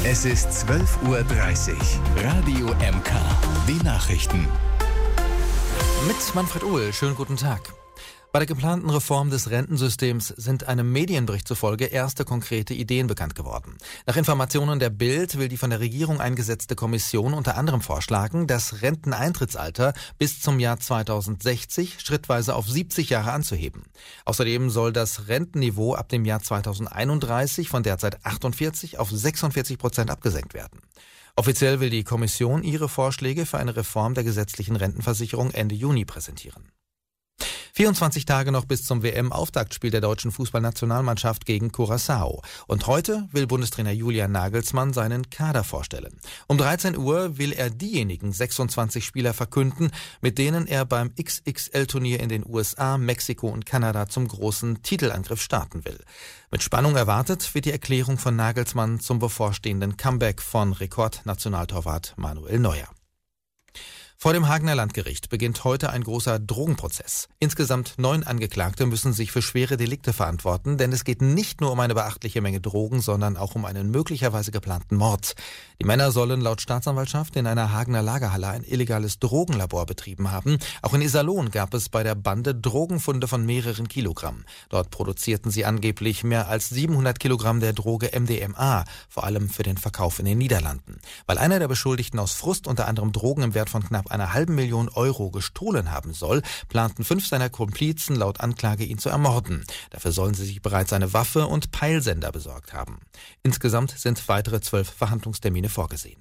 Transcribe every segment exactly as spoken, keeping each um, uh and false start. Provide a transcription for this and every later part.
Es ist zwölf Uhr dreißig. Radio M K. Die Nachrichten. Mit Manfred Uhl. Schönen guten Tag. Bei der geplanten Reform des Rentensystems sind einem Medienbericht zufolge erste konkrete Ideen bekannt geworden. Nach Informationen der Bild will die von der Regierung eingesetzte Kommission unter anderem vorschlagen, das Renteneintrittsalter bis zum Jahr zweitausendsechzig schrittweise auf siebzig Jahre anzuheben. Außerdem soll das Rentenniveau ab dem Jahr zweitausendeinunddreißig von derzeit achtundvierzig auf sechsundvierzig Prozent abgesenkt werden. Offiziell will die Kommission ihre Vorschläge für eine Reform der gesetzlichen Rentenversicherung Ende Juni präsentieren. vierundzwanzig Tage noch bis zum W M-Auftaktspiel der deutschen Fußballnationalmannschaft gegen Curaçao. Und heute will Bundestrainer Julian Nagelsmann seinen Kader vorstellen. Um dreizehn Uhr will er diejenigen sechsundzwanzig Spieler verkünden, mit denen er beim X X L-Turnier in den U S A, Mexiko und Kanada zum großen Titelangriff starten will. Mit Spannung erwartet wird die Erklärung von Nagelsmann zum bevorstehenden Comeback von Rekordnationaltorwart Manuel Neuer. Vor dem Hagener Landgericht beginnt heute ein großer Drogenprozess. Insgesamt neun Angeklagte müssen sich für schwere Delikte verantworten, denn es geht nicht nur um eine beachtliche Menge Drogen, sondern auch um einen möglicherweise geplanten Mord. Die Männer sollen laut Staatsanwaltschaft in einer Hagener Lagerhalle ein illegales Drogenlabor betrieben haben. Auch in Iserlohn gab es bei der Bande Drogenfunde von mehreren Kilogramm. Dort produzierten sie angeblich mehr als siebenhundert Kilogramm der Droge M D M A, vor allem für den Verkauf in den Niederlanden. Weil einer der Beschuldigten aus Frust unter anderem Drogen im Wert von knapp einer halben Million Euro gestohlen haben soll, planten fünf seiner Komplizen laut Anklage ihn zu ermorden. Dafür sollen sie sich bereits eine Waffe und Peilsender besorgt haben. Insgesamt sind weitere zwölf Verhandlungstermine vorgesehen.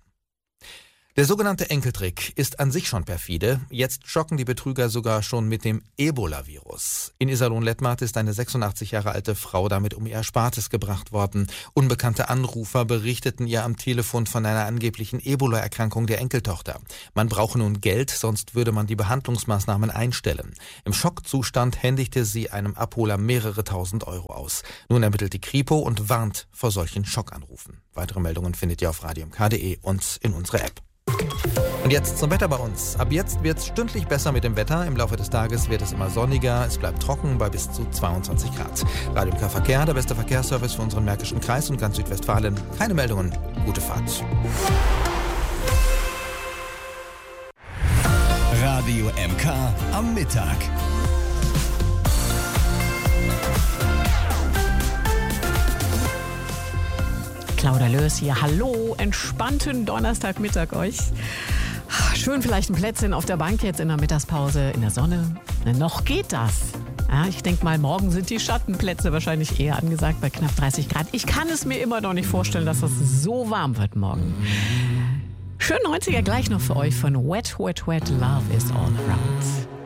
Der sogenannte Enkeltrick ist an sich schon perfide. Jetzt schocken die Betrüger sogar schon mit dem Ebola-Virus. In Iserlohn-Lettmark ist eine sechsundachtzig Jahre alte Frau damit um ihr Erspartes gebracht worden. Unbekannte Anrufer berichteten ihr am Telefon von einer angeblichen Ebola-Erkrankung der Enkeltochter. Man brauche nun Geld, sonst würde man die Behandlungsmaßnahmen einstellen. Im Schockzustand händigte sie einem Abholer mehrere tausend Euro aus. Nun ermittelt die Kripo und warnt vor solchen Schockanrufen. Weitere Meldungen findet ihr auf radio m k punkt d e und in unserer App. Und jetzt zum Wetter bei uns. Ab jetzt wird es stündlich besser mit dem Wetter. Im Laufe des Tages wird es immer sonniger. Es bleibt trocken bei bis zu zweiundzwanzig Grad. Radio M K Verkehr, der beste Verkehrsservice für unseren Märkischen Kreis und ganz Südwestfalen. Keine Meldungen. Gute Fahrt. Radio M K am Mittag. Claudia Löß hier. Hallo, entspannten Donnerstagmittag euch. Schön vielleicht ein Plätzchen auf der Bank jetzt in der Mittagspause in der Sonne. Noch geht das. Ja, ich denke mal, morgen sind die Schattenplätze wahrscheinlich eher angesagt bei knapp dreißig Grad. Ich kann es mir immer noch nicht vorstellen, dass das so warm wird morgen. Schön neunziger gleich noch für euch von Wet, Wet, Wet, Love is all around.